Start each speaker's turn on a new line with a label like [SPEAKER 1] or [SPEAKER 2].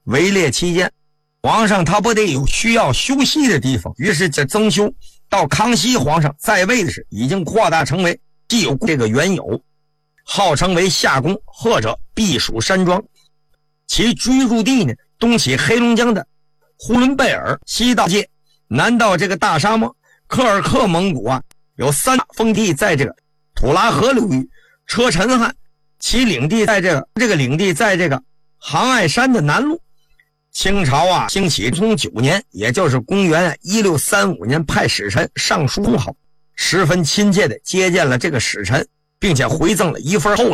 [SPEAKER 1] 围猎期间，皇上他不得有需要休息的地方，于是这增修到康熙皇上在位的时已经扩大成为既有这个原有，号称为夏宫或者避暑山庄。其居住地呢，东起黑龙江的呼伦贝尔，西到界，南到这个大沙漠柯尔克蒙古啊，有3大封地在这个土拉河流域车臣汗，其领地在这个领地在这个杭爱山的南路。清朝啊兴起从9年，也就是公元1635年，派使臣上书好，十分亲切地接见了这个使臣，并且回赠了一份厚